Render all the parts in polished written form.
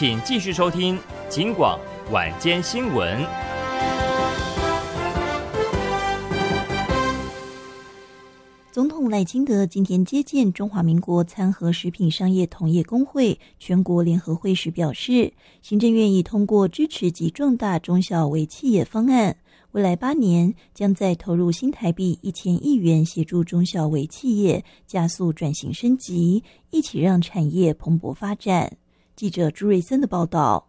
请继续收听警广晚间新闻。 总统赖清德今天接见中华民国餐盒食品商业同业公会全国联合会时表示，行政院已通过支持及壮大中小微企业方案，未来8年将再投入新台币1000亿元，协助中小微企业加速转型升级，一起让产业蓬勃发展。记者朱瑞森的报道。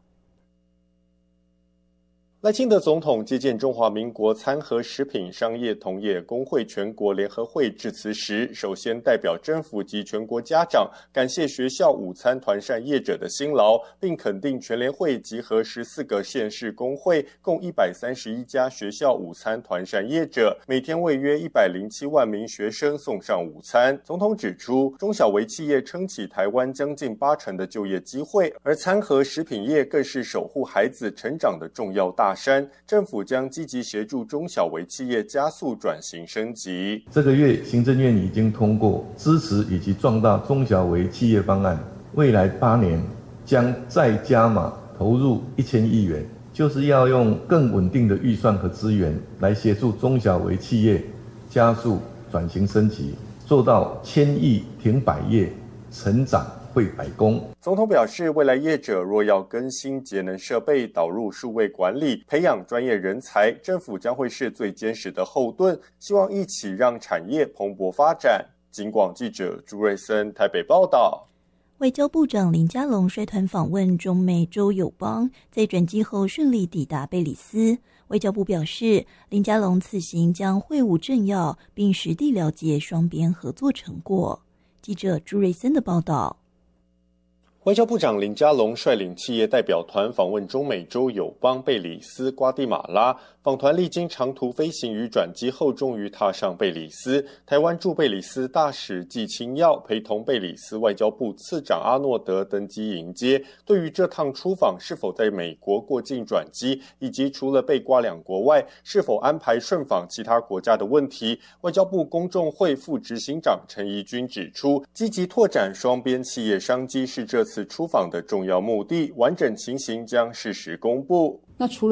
赖清德总统接见中华民国餐盒食品商业同业公会全国联合会致辞时，首先代表政府及全国家长感谢学校午餐团膳业者的辛劳，并肯定全联会集合14个县市公会，共131家学校午餐团膳业者，每天为约107万名学生送上午餐。总统指出，中小微企业撑起台湾将近80%的就业机会，而餐盒食品业更是守护孩子成长的重要大山，政府将积极协助中小微企业加速转型升级。 这个月，行政院已经通过支持以及壮大中小微企业方案，未来8年将再加码投入1000亿元，就是要用更稳定的预算和资源来协助中小微企业加速转型升级，做到千亿停百业，成长会百工。 总统表示，未来业者若要更新节能设备，导入数位管理，培养专业人才，政府将会是最坚实的后盾，希望一起让产业蓬勃发展。警广记者朱瑞森台北报道。 外交部长林佳龙率团访问中美洲友邦，在转机后顺利抵达贝里斯。外交部表示，林佳龙此行将会晤政要，并实地了解双边合作成果。记者朱瑞森的报道。 外交部长林佳龙率领企业代表团访问中美洲友邦贝里斯、瓜地马拉。访团历经长途飞行与转机后，终于踏上贝里斯。台湾驻贝里斯大使季清耀陪同贝里斯外交部次长阿诺德登机迎接。对于这趟出访是否在美国过境转机，以及除了贝瓜两国外，是否安排顺访其他国家的问题，外交部公众会副执行长陈怡君指出，积极拓展双边企业商机是这次出访的重要目的，完整情形将适时公布。 那除了